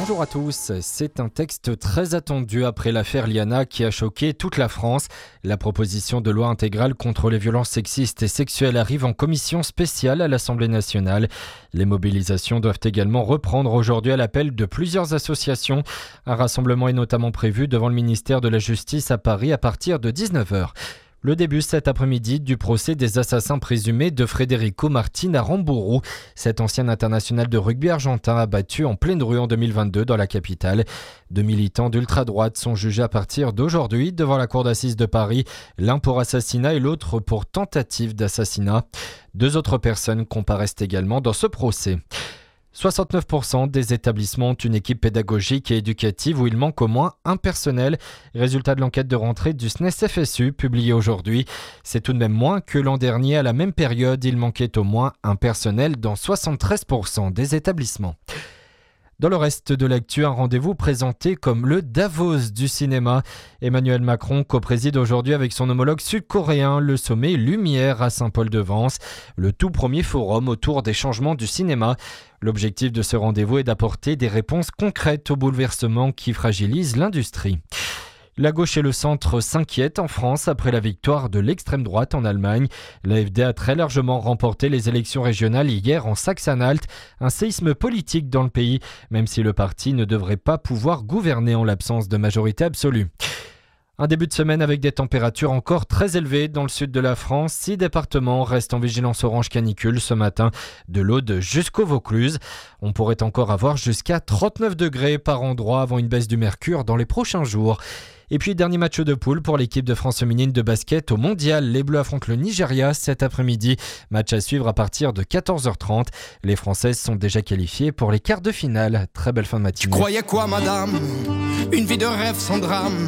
Bonjour à tous, c'est un texte très attendu après l'affaire Liana qui a choqué toute la France. La proposition de loi intégrale contre les violences sexistes et sexuelles arrive en commission spéciale à l'Assemblée nationale. Les mobilisations doivent également reprendre aujourd'hui à l'appel de plusieurs associations. Un rassemblement est notamment prévu devant le ministère de la Justice à Paris à partir de 19h. Le début cet après-midi du procès des assassins présumés de Federico Martin à Rambourou. Cet ancien international de rugby argentin abattu en pleine rue en 2022 dans la capitale. 2 militants d'ultra-droite sont jugés à partir d'aujourd'hui devant la cour d'assises de Paris, l'un pour assassinat et l'autre pour tentative d'assassinat. 2 autres personnes comparaissent également dans ce procès. 69% des établissements ont une équipe pédagogique et éducative où il manque au moins un personnel. Résultat de l'enquête de rentrée du SNES-FSU publiée aujourd'hui. C'est tout de même moins que l'an dernier. À la même période, il manquait au moins un personnel dans 73% des établissements. Dans le reste de l'actu, un rendez-vous présenté comme le Davos du cinéma. Emmanuel Macron co-préside aujourd'hui avec son homologue sud-coréen le sommet Lumière à Saint-Paul-de-Vence, le tout premier forum autour des changements du cinéma. L'objectif de ce rendez-vous est d'apporter des réponses concrètes aux bouleversements qui fragilisent l'industrie. La gauche et le centre s'inquiètent en France après la victoire de l'extrême droite en Allemagne. L'AfD a très largement remporté les élections régionales hier en Saxe-Anhalt, un séisme politique dans le pays, même si le parti ne devrait pas pouvoir gouverner en l'absence de majorité absolue. Un début de semaine avec des températures encore très élevées dans le sud de la France. 6 départements restent en vigilance orange canicule ce matin, de l'Aude jusqu'au Vaucluse. On pourrait encore avoir jusqu'à 39 degrés par endroit avant une baisse du mercure dans les prochains jours. Et puis, dernier match de poule pour l'équipe de France féminine de basket au Mondial. Les Bleus affrontent le Nigeria cet après-midi. Match à suivre à partir de 14h30. Les Françaises sont déjà qualifiées pour les quarts de finale. Très belle fin de matinée. Tu croyais quoi, madame? Une vie de rêve sans drame.